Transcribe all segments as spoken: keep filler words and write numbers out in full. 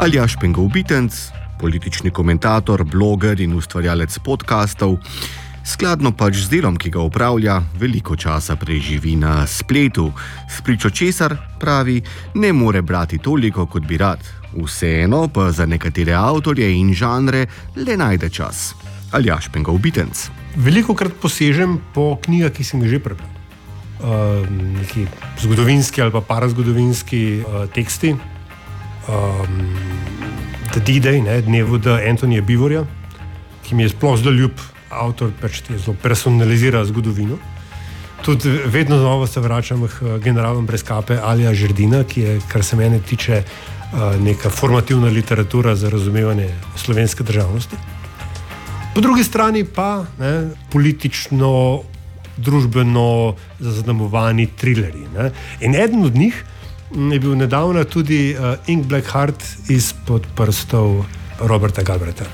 Aljaž Pengov-Bitenc, politični komentator, bloger in ustvarjalec podkastov, skladno pač z delom, ki ga upravlja, veliko časa preživi na spletu, spričo česar, pravi, ne more brati toliko, kot bi rad. Vseeno pa za nekatere avtorje in žanre le najde čas. Aljaž Pengov-Bitenc. Veliko krat posežem po knjigah, ki sem ga že prebral. Uh, neki zgodovinski ali pa parazgodovinski uh, teksti. Um, The D-Day, ne, dnevu D. Antonija Beevorja, ki mi je sploh zelo ljub, avtor pač zelo personalizira zgodovino. Tudi vedno znova se vračam k generalom brez kape Alija Žerdina, ki je, kar se mene tiče, neka formativna literatura za razumevanje slovenske državnosti. Po drugi strani pa ne, politično, družbeno zaznamovani trilerji. Ne. In eden od njih je bil nedavno tudi uh, Ink Black Heart izpod prstov Roberta Galbraitha.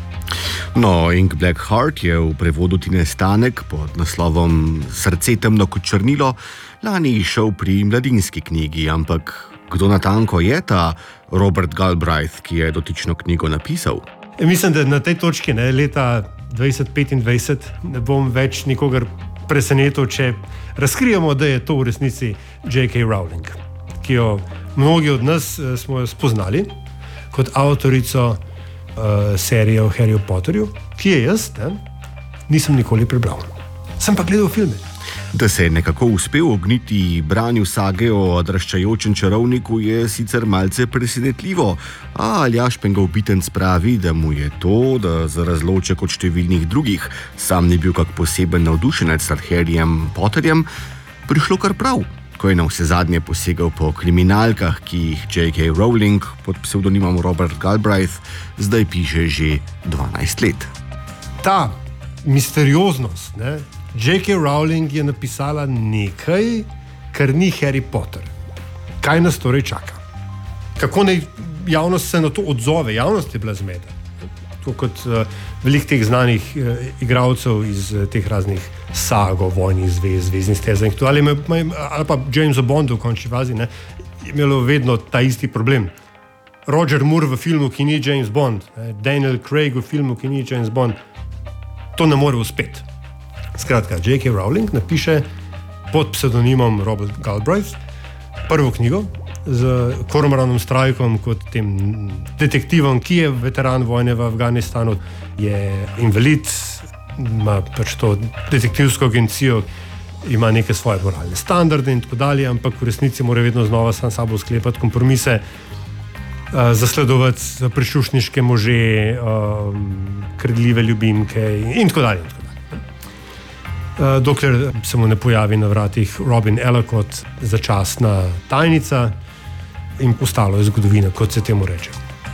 No, Ink Black Heart je v prevodu Tine Stanek pod naslovom Srce temno kot črnilo lani išel pri Mladinski knjigi, ampak kdo natanko je ta Robert Galbraith, ki je dotično knjigo napisal? E, mislim, da na tej točki, ne, leta dvajset petindvajset, ne bom več nikogar presenetil, če razkrijemo, da je to v resnici J K. Rowling, ki jo mnogi od nas uh, smo jo spoznali kot avtorico uh, serije o Harryju Potterju, ki je jaz ne, nisem nikoli prebral. Sem pa gledal filme. Da se je nekako uspel ogniti branju sage o odraščajočem čarovniku, je sicer malce presenetljivo, a Aljaž Pengov-Bitenc pravi, da mu je to, da za razloček od številnih drugih sam ni bil kak poseben navdušenec nad Harryjem Potterjem, prišlo kar prav, ko je na vse zadnje posegal po kriminalkah, ki jih J K. Rowling pod psevdonimom Robert Galbraith zdaj piše že dvanajst let. Ta misterioznost, ne? J K. Rowling je napisala nekaj, kar ni Harry Potter. Kaj nas torej čaka? Kako naj javnost se na to odzove? Javnost je bila zmeda. Kot uh, velik teh znanih uh, igralcev iz uh, teh raznih sag o vojni zvez, zvezni steza in to, ali, ali pa Jamesa Bonda v končni fazi, ne, je imelo vedno ta isti problem. Roger Moore v filmu, ki ni James Bond, ne, Daniel Craig v filmu, ki ni James Bond, to ne more uspeti. Skratka, J K. Rowling napiše pod pseudonimom Robert Galbraith prvo knjigo z Cormoranom Strajkom kot tem detektivom, ki je veteran vojne v Afganistanu, je invalid, ima pač to detektivsko agencijo, ima neke svoje moralne standarde in tako dalje, ampak v resnici mora vedno znova sam sabo sklepati kompromise, uh, zasledovati prešušniške može, um, kredljive ljubimke in tako dalje. In tako dalje. Uh, dokler se mu ne pojavi na vratih Robin Ellacott, začasna tajnica, in ostalo je zgodovina, kot se temu reče.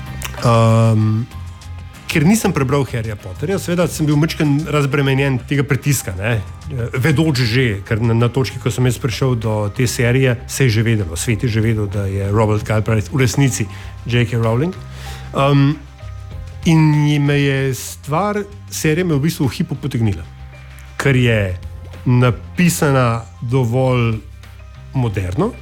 Um, ker nisem prebral Harryja Potterja, seveda sem bil majčkeno razbremenjen tega pritiska, ne? Vedoč že, ker na, na točki, ko sem jaz prišel do te serije, se je že vedelo, svet je že vedel, da je Robert Galbraith v resnici J K. Rowling. Um, in me je stvar serije me v bistvu v hipu potegnila, ker je napisana dovolj moderno,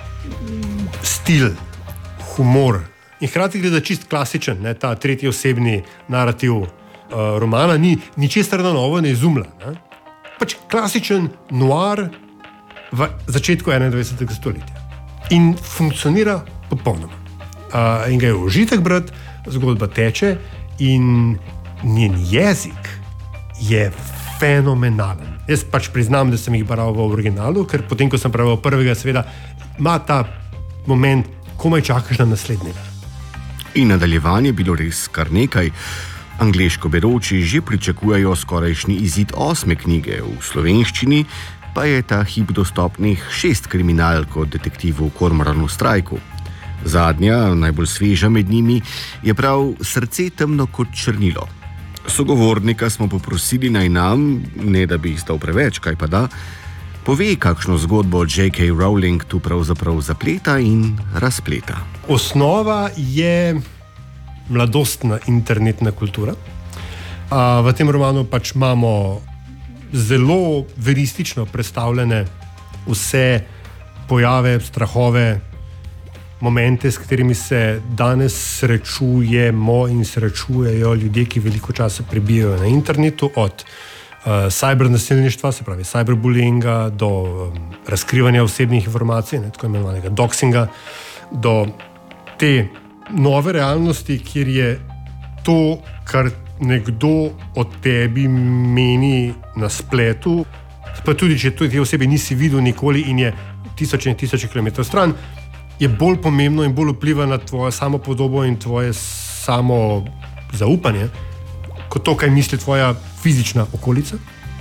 stil, humor in hkrati gre za čist klasičen, ne, ta tretji osebni narativ uh, romana, ni ničesar na novo ne izumlja. Ne. Pač klasičen noir v začetku enaindvajsetega stoletja. In funkcionira popolnoma. Uh, in ga je užitek brati, zgodba teče in njen jezik je fenomenalen. Jaz pač priznam, da sem jih bral v originalu, ker potem, ko sem prebral prvega, seveda ima ta moment, komaj čakaš na naslednjega. In nadaljevanje je bilo res kar nekaj. Angleško beroči že pričakujejo skorajšnji izid osme knjige, v slovenščini pa je ta hip dostopnih šest kriminalk od detektivu Cormoranu Strajku. Zadnja, najbolj sveža med njimi, je prav Srce temno kot črnilo. Sogovornika smo poprosili naj nam, ne da bi jih stal preveč, kaj pa da, pove, kakšno zgodbo J K. Rowling tu pravzaprav zapleta in razpleta. Osnova je mladostna internetna kultura. A v tem romanu pač imamo zelo veristično predstavljene vse pojave, strahove, momente, s katerimi se danes srečujemo in srečujejo ljudje, ki veliko časa prebijajo na internetu, od uh, cybernasilništva, se pravi cyberbullyinga, do um, razkrivanja osebnih informacij, ne, tako imenovanega doxinga, do te nove realnosti, kjer je to, kar nekdo o tebi meni na spletu, pa tudi, če te osebe nisi videl nikoli in je tisoče in tisoče kilometrov stran, je bolj pomembno in bolj vpliva na tvojo samopodobo in tvoje samo zaupanje, kot to, kaj misli tvoja fizična okolica,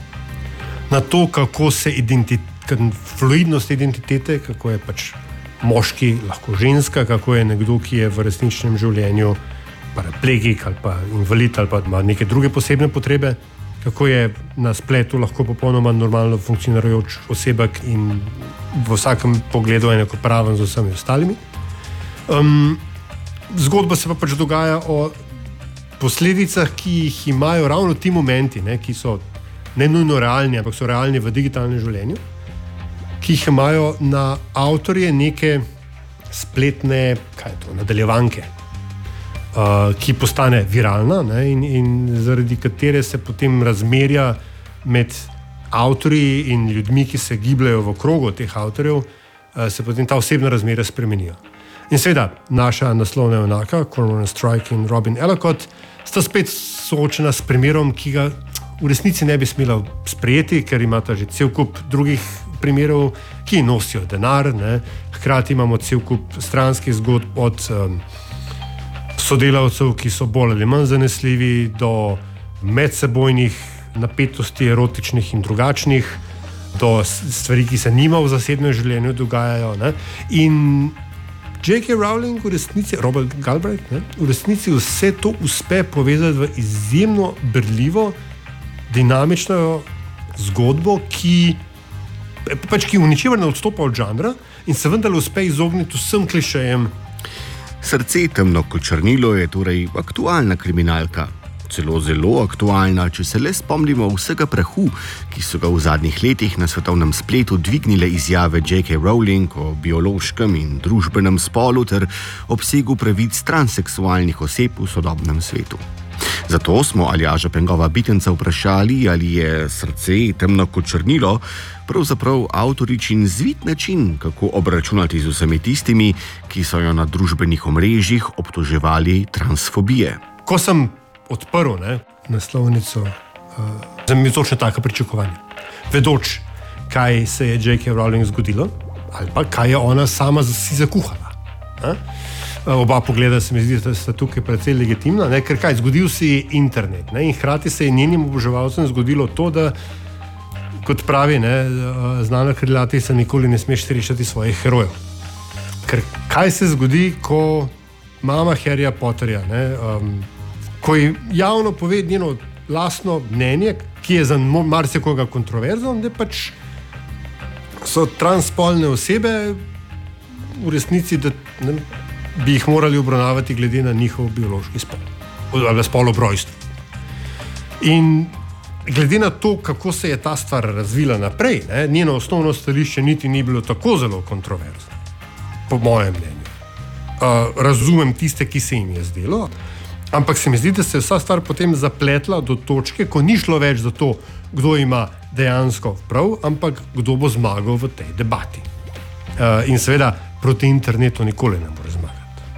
na to, kako se identiteta, fluidnost identitete, kako je pač moški, lahko ženska, kako je nekdo, ki je v resničnem življenju paraplegik ali pa invalid ali pa ima neke druge posebne potrebe, kako je na spletu lahko popolnoma normalno funkcionirajoč osebek in v vsakem pogledu enakopraven z vsemi ostalimi. Um, zgodba se pa pač dogaja o posledicah, ki jih imajo ravno ti momenti, ne, ki so ne nujno realni, ampak so realni v digitalnem življenju, ki jih imajo na avtorje neke spletne, kaj je to, nadaljevanke, uh, ki postane viralna, ne, in, in zaradi katere se potem razmerja med avtorji in ljudmi, ki se gibljajo v krogu teh avtorjev, uh, se potem ta osebna razmerja spremenijo. In seveda, naša naslovna junaka, Cormoran Strike in Robin Ellacott, sta spet soočena s primerom, ki ga v resnici ne bi smela sprejeti, ker imata že cel kup drugih primerov, ki nosijo denar, ne. Hkrati imamo cel kup stranskih zgodb od um, sodelavcev, ki so bolj ali manj zanesljivi, do medsebojnih napetosti, erotičnih in drugačnih, do stvari, ki se nima v zasebnem življenju dogajajo. Ne. In J K. Rowling v resnici, Robert Galbraith, ne, v resnici vse to uspe povezati v izjemno berljivo, dinamično zgodbo, ki pač ki v ničemer ne odstopa od žanra in se vendarle uspe izogniti vsem klišejem. Srce temno kot črnilo je torej aktualna kriminalka. Celo zelo aktualna, če se le spomnimo vsega prahu, ki so ga v zadnjih letih na svetovnem spletu dvignile izjave J K. Rowling o biološkem in družbenem spolu ter obsegu pravic transseksualnih oseb v sodobnem svetu. Zato smo Aljaža Pengova Bitenca vprašali, ali je Srce temno kot črnilo pravzaprav avtoričin zvit način, kako obračunati z vsemi tistimi, ki so jo na družbenih omrežjih obtoževali transfobije. Ko sem odprl, ne, naslovnico, uh, za mi je točno taka pričakovanja. Vedoč, kaj se je J K. Rowling zgodilo, ali pa kaj je ona sama si zakuhala. Ne? Oba pogleda se mi zdi, da sta tukaj precej legitimna, ne? Ker kaj, zgodil se je internet, ne? In hkrati se je njenim oboževalcem zgodilo to, da, kot pravi, ne, znana krilatica, nikoli ne smeš srečati svojih herojev. Ker kaj se zgodi, ko mama Harryja Potterja, ne, um, ko ji javno pove njeno lastno mnenje, ki je za marsikoga kontroverzno, da pač so transspolne osebe v resnici, da ne, bi jih morali obravnavati glede na njihov biološki spol ali spol ob rojstvu. In glede na to, kako se je ta stvar razvila naprej, ne, njeno osnovno stališče niti ni bilo tako zelo kontroverzno, po mojem mnenju. Uh, razumem tiste, ki se jim je zdelo, ampak se mi zdi, da se je vsa stvar potem zapletla do točke, ko ni šlo več za to, kdo ima dejansko prav, ampak kdo bo zmagal v tej debati. Uh, in seveda proti internetu nikoli ne more zmagati.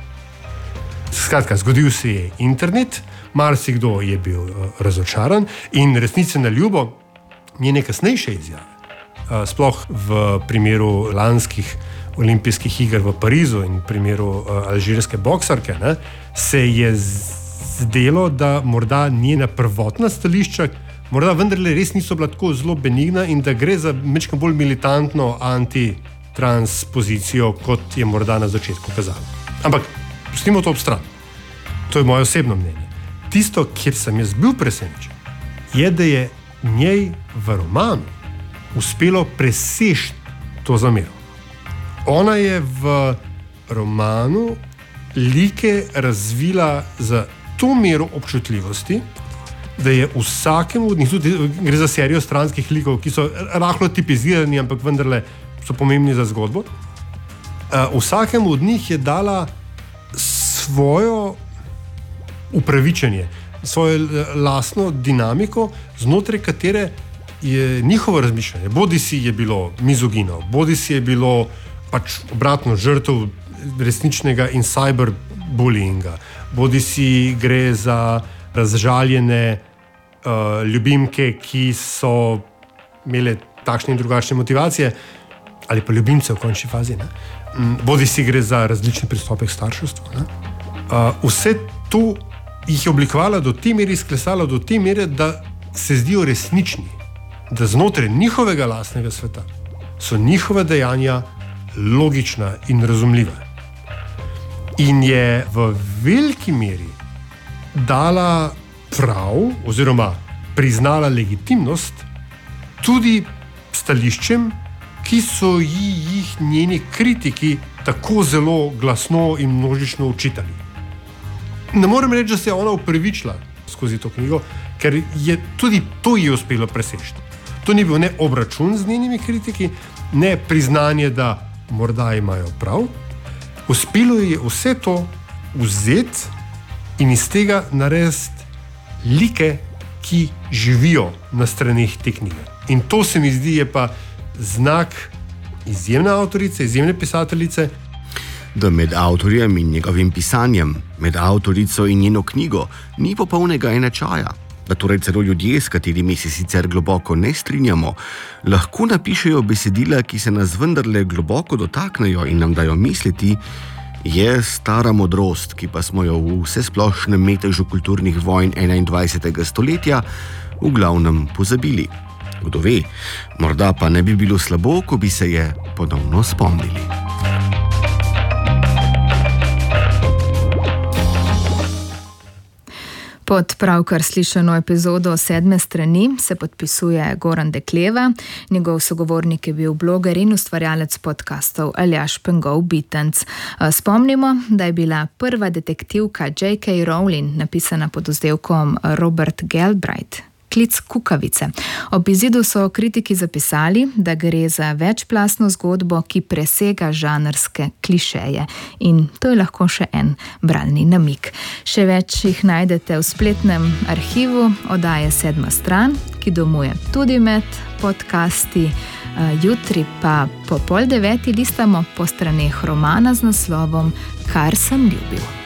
Skratka, zgodil se je internet, marsikdo je bil uh, razočaran in resnici na ljubo njene kasnejše izjave. Uh, sploh v primeru lanskih olimpijskih iger v Parizu in v primeru uh, alžirske boksarke, ne, se je zdelo, da morda njena prvotna stališča morda vendarle res niso bila tako zelo benigna in da gre za malo bolj militantno anti-trans pozicijo, kot je morda na začetku kazalo. Ampak pustimo to ob stran. To je moje osebno mnenje. Tisto, kjer sem jaz bil presenečen, je, da je njej v romanu uspelo preseči to zamero. Ona je v romanu like razvila za to mero občutljivosti, da je vsakemu od njih, tudi gre za serijo stranskih likov, ki so rahlo tipizirani, ampak vendarle so pomembni za zgodbo, Vsakemu od njih je dala svojo upravičenje, svojo lastno dinamiko, znotraj katere je njihovo razmišljanje. Bodi si je bilo mizogino, bodi si je bilo pač obratno žrtev resničnega in cyberbullyinga, bodi si gre za razžaljene uh, ljubimke, ki so imele takšne in drugačne motivacije, ali pa ljubimce v končni fazi. Ne? Bodi si gre za različne pristope k starševstvu. Uh, vse to jih je oblikovala do te mere, izklesala do te mere, da se zdijo resnični, da znotraj njihovega lastnega sveta so njihova dejanja logična in razumljiva. In je v veliki meri dala prav oziroma priznala legitimnost tudi stališčem, ki so jih njeni kritiki tako zelo glasno in množično učitali. Ne morem reči, da se je ona upravičila skozi to knjigo, ker je tudi to ji uspelo preseči. To ni bil ne obračun z njenimi kritiki, ne priznanje, da morda imajo prav. Uspelo je vse to vzeti in iz tega narediti like, ki živijo na straneh te knjige. In to se mi zdi je pa znak izjemne avtorice, izjemne pisateljice. Da med avtorjem in njegovim pisanjem, med avtorico in njeno knjigo ni popolnega enačaja, da torej celo ljudje, s katerimi se sicer globoko ne strinjamo, lahko napišejo besedila, ki se nas vendarle globoko dotaknejo in nam dajo misliti, je stara modrost, ki pa smo jo v vsesplošnem metežu kulturnih vojn enaindvajsetega stoletja v glavnem pozabili. Kdo ve, morda pa ne bi bilo slabo, ko bi se je ponovno spomnili. Pod pravkar slišano epizodo Sedme strani se podpisuje Goran Dekleva, njegov sogovornik je bil bloger in ustvarjalec podcastov Aljaž Pengov Bitenc. Spomnimo, da je bila prva detektivka J K. Rowling napisana pod vzdevkom Robert Galbraith. Klic kukavice. Ob izidu so kritiki zapisali, da gre za večplastno zgodbo, ki presega žanrske klišeje. In to je lahko še en bralni namig. Še več jih najdete v spletnem arhivu oddaje Sedma stran, ki domuje tudi med podcasti. Jutri pa po pol deveti listamo po straneh romana z naslovom Kar sem ljubil.